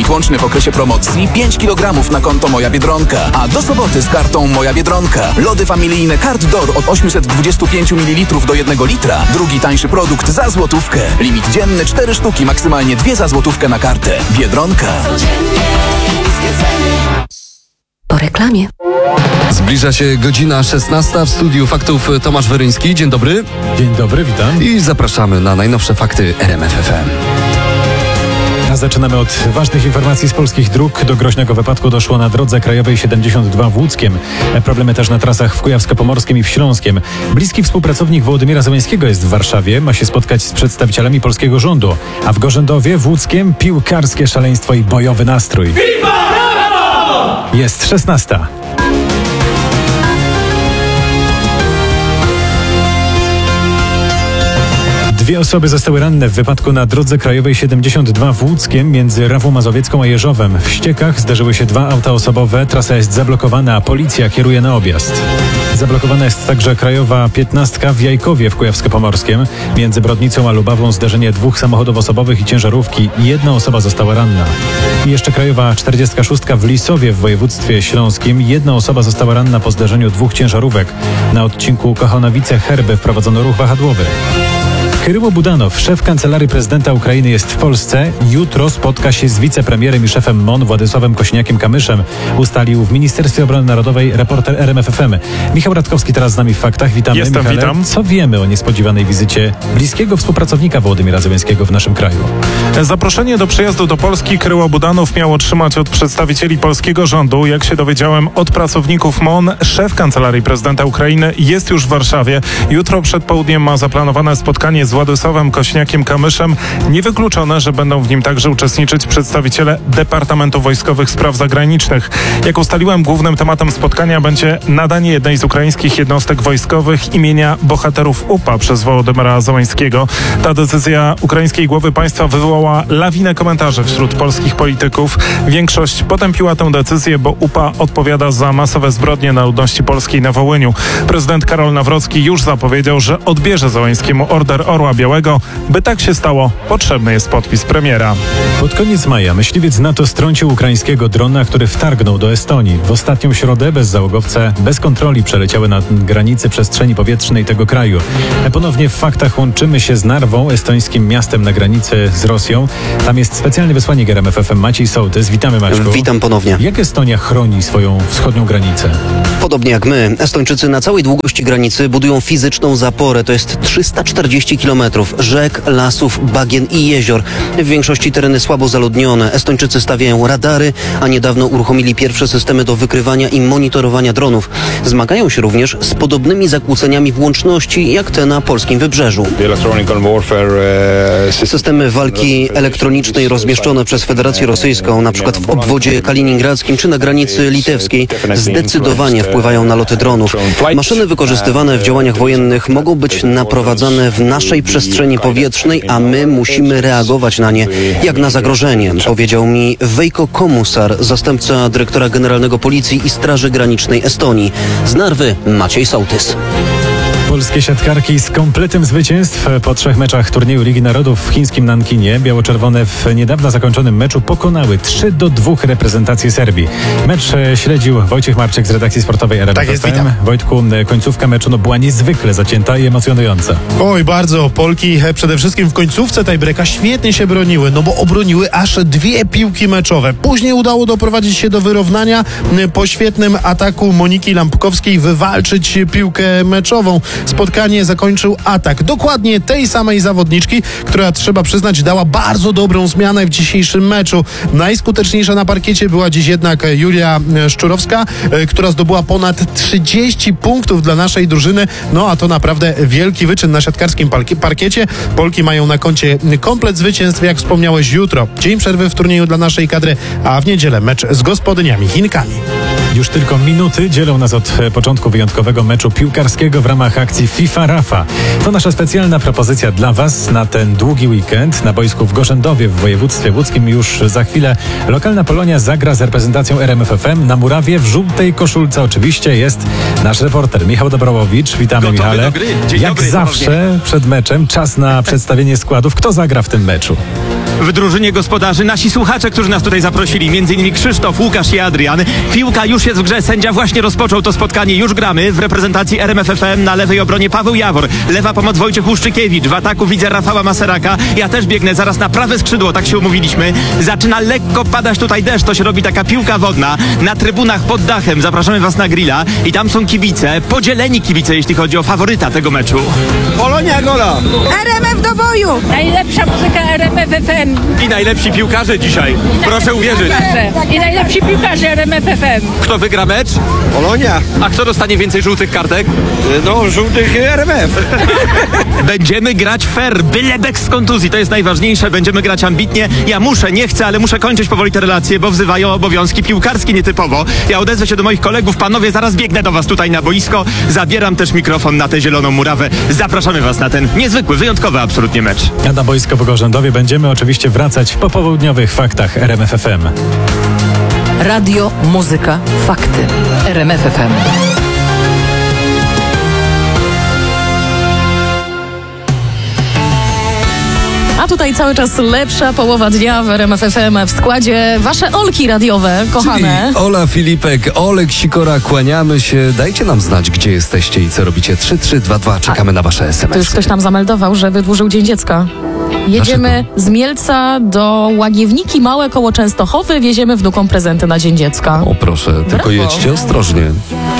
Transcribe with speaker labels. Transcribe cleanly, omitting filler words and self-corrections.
Speaker 1: łączny w okresie promocji 5 kg na konto Moja Biedronka. A do soboty z kartą Moja Biedronka. Lody familijne Card Door od 825 ml do 1 litra. Drugi tańszy produkt za złotówkę. Limit dzienny 4 sztuki, maksymalnie 2 za złotówkę na kartę. Biedronka.
Speaker 2: Po reklamie.
Speaker 3: Zbliża się godzina 16. W studiu Faktów Tomasz Weryński. Dzień dobry.
Speaker 4: Dzień dobry, witam.
Speaker 3: I zapraszamy na najnowsze fakty RMF FM.
Speaker 4: A zaczynamy od ważnych informacji z polskich dróg. Do groźnego wypadku doszło na drodze krajowej 72 w Łódzkiem. Problemy też na trasach w Kujawsko-Pomorskim i w Śląskiem. Bliski współpracownik Wołodymyra Zełenskiego jest w Warszawie. Ma się spotkać z przedstawicielami polskiego rządu. A w Gorzendowie, w Łódzkiem, piłkarskie szaleństwo i bojowy nastrój. Jest 16. Dwie osoby zostały ranne w wypadku na drodze krajowej 72 w Łódzkiem między Rawą Mazowiecką a Jeżowem. W Ściekach zdarzyły się 2 auta osobowe. Trasa jest zablokowana, a policja kieruje na objazd. Zablokowana jest także krajowa 15 w Jajkowie w Kujawsko-Pomorskim. Między Brodnicą a Lubawą zdarzenie 2 samochodów osobowych i ciężarówki. 1 osoba została ranna. I jeszcze krajowa 46 w Lisowie w województwie śląskim. 1 osoba została ranna po zdarzeniu 2 ciężarówek. Na odcinku Kochanowice-Herby wprowadzono ruch wahadłowy. Kiryło Budanow, szef Kancelarii Prezydenta Ukrainy, jest w Polsce. Jutro spotka się z wicepremierem i szefem MON Władysławem Kosiniakiem-Kamyszem, ustalił w Ministerstwie Obrony Narodowej reporter RMF FM. Michał Radkowski teraz z nami w Faktach. Witamy.
Speaker 5: Jestem,
Speaker 4: Michale.
Speaker 5: witam.
Speaker 4: Co wiemy o niespodziewanej wizycie bliskiego współpracownika Wołodymyra Zełenskiego w naszym kraju?
Speaker 5: Zaproszenie do przyjazdu do Polski Kiryło Budanow miał otrzymać od przedstawicieli polskiego rządu. Jak się dowiedziałem od pracowników MON, szef Kancelarii Prezydenta Ukrainy jest już w Warszawie. Jutro przed południem ma zaplanowane spotkanie z Władysławem Kosiniakiem-Kamyszem. Niewykluczone, że będą w nim także uczestniczyć przedstawiciele Departamentu Wojskowych Spraw Zagranicznych. Jak ustaliłem, głównym tematem spotkania będzie nadanie jednej z ukraińskich jednostek wojskowych imienia bohaterów UPA przez Wołodymyra Zełenskiego. Ta decyzja ukraińskiej głowy państwa wywołała lawinę komentarzy wśród polskich polityków. Większość potępiła tę decyzję, bo UPA odpowiada za masowe zbrodnie na ludności polskiej na Wołyniu. Prezydent Karol Nawrocki już zapowiedział, że odbierze Zełenskiemu order Orła Białego. By tak się stało, potrzebny jest podpis premiera.
Speaker 4: Pod koniec maja myśliwiec NATO strącił ukraińskiego drona, który wtargnął do Estonii. W ostatnią środę bezzałogowce bez kontroli przeleciały nad granicy przestrzeni powietrznej tego kraju. Ponownie w Faktach łączymy się z Narwą, estońskim miastem na granicy z Rosją. Tam jest specjalny wysłannik RMF FM Maciej Sołtys. Witamy, Maćku.
Speaker 6: Witam ponownie.
Speaker 4: Jak Estonia chroni swoją wschodnią granicę?
Speaker 6: Podobnie jak my, Estończycy na całej długości granicy budują fizyczną zaporę. To jest 340 kilometrów rzek, lasów, bagien i jezior. W większości tereny słabo zaludnione. Estończycy stawiają radary, a niedawno uruchomili pierwsze systemy do wykrywania i monitorowania dronów. Zmagają się również z podobnymi zakłóceniami włączności, jak te na polskim wybrzeżu. Systemy walki elektronicznej rozmieszczone przez Federację Rosyjską, na przykład w obwodzie kaliningradzkim czy na granicy litewskiej, zdecydowanie wpływają na loty dronów. Maszyny wykorzystywane w działaniach wojennych mogą być naprowadzane w naszej przestrzeni powietrznej, a my musimy reagować na nie jak na zagrożenie, powiedział mi Veiko Komusar, zastępca dyrektora generalnego Policji i Straży Granicznej Estonii. Z Narwy Maciej Sołtys.
Speaker 4: Polskie siatkarki z kompletem zwycięstw po 3 meczach turnieju Ligi Narodów w chińskim Nankinie. Biało-czerwone w niedawno zakończonym meczu pokonały 3-2 reprezentację Serbii. Mecz śledził Wojciech Marczyk z redakcji sportowej RMF FM.
Speaker 7: Tak jest, witam.
Speaker 4: Wojtku, końcówka meczu była niezwykle zacięta i emocjonująca.
Speaker 7: Oj, bardzo. Polki przede wszystkim w końcówce tiebreaka świetnie się broniły, no bo obroniły aż 2 piłki meczowe. Później udało doprowadzić się do wyrównania, po świetnym ataku Moniki Lampkowskiej wywalczyć piłkę meczową. Spotkanie zakończył atak dokładnie tej samej zawodniczki, która, trzeba przyznać, dała bardzo dobrą zmianę w dzisiejszym meczu. Najskuteczniejsza na parkiecie była dziś jednak Julia Szczurowska, która zdobyła ponad 30 punktów dla naszej drużyny. No a to naprawdę wielki wyczyn na siatkarskim parkiecie. Polki mają na koncie komplet zwycięstw, jak wspomniałeś, jutro. Dzień przerwy w turnieju dla naszej kadry, a w niedzielę mecz z gospodyniami Chinkami.
Speaker 4: Już tylko minuty dzielą nas od początku wyjątkowego meczu piłkarskiego w ramach akcji FIFA Rafa. To nasza specjalna propozycja dla Was na ten długi weekend. Na boisku w Gorzendowie w województwie łódzkim już za chwilę lokalna Polonia zagra z reprezentacją RMF FM. Na murawie w żółtej koszulce oczywiście jest nasz reporter Michał Dobrałowicz. Witamy,
Speaker 3: Gotowy
Speaker 4: Michale.
Speaker 3: do gry. Dzień
Speaker 4: Jak
Speaker 3: dobry,
Speaker 4: zawsze
Speaker 3: ponownie.
Speaker 4: przed meczem czas na przedstawienie składów. Kto zagra w tym meczu?
Speaker 8: W drużynie gospodarzy nasi słuchacze, którzy nas tutaj zaprosili, m.in. Krzysztof, Łukasz i Adrian. Piłka już jest w grze, sędzia właśnie rozpoczął to spotkanie, już gramy. W reprezentacji RMF FM na lewej obronie Paweł Jawor, lewa pomoc Wojciech Łuszczykiewicz, w ataku widzę Rafała Maseraka. Ja też biegnę zaraz na prawe skrzydło, tak się umówiliśmy. Zaczyna lekko padać tutaj deszcz, to się robi taka piłka wodna. Na trybunach pod dachem zapraszamy was na grilla i tam są kibice, podzieleni kibice, jeśli chodzi o faworyta tego meczu.
Speaker 9: Polonia gola!
Speaker 10: RMF do boju!
Speaker 11: Najlepsza muzyka RMF FM.
Speaker 8: I najlepsi piłkarze dzisiaj, proszę uwierzyć.
Speaker 11: I najlepsi piłkarze RMF FM.
Speaker 8: Kto wygra mecz?
Speaker 9: Polonia!
Speaker 8: A kto dostanie więcej żółtych kartek?
Speaker 9: No, żółtych RMF.
Speaker 8: Będziemy grać fair, byle bez kontuzji, to jest najważniejsze, będziemy grać ambitnie. Ja nie chcę, ale muszę kończyć powoli te relacje, bo wzywają obowiązki piłkarskie nietypowo. Ja odezwę się do moich kolegów, panowie, zaraz biegnę do was tutaj na boisko, zabieram też mikrofon na tę zieloną murawę. Zapraszamy was na ten niezwykły, wyjątkowy absolutnie mecz.
Speaker 4: A na boisko w Gorzędowie będziemy oczywiście wracać po popołudniowych faktach RMF FM.
Speaker 2: Radio, muzyka, fakty. RMF FM.
Speaker 12: A tutaj cały czas lepsza połowa dnia w RMF FM w składzie wasze Olki radiowe, kochane.
Speaker 3: Czyli Ola, Filipek, Olek, Sikora, kłaniamy się. Dajcie nam znać, gdzie jesteście i co robicie. 3322, czekamy na wasze SMS.
Speaker 12: To już ktoś nam zameldował, że wydłużył Dzień Dziecka. Jedziemy z Mielca do Łagiewniki Małe koło Częstochowy, wieziemy wnukom prezenty na Dzień Dziecka.
Speaker 3: O proszę, tylko
Speaker 12: Brawo.
Speaker 3: jedźcie ostrożnie.